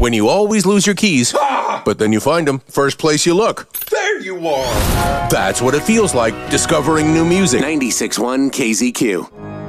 When you always lose your keys, but then you find them first place you look. There you are! That's what it feels like discovering new music. 96.1 KZQ.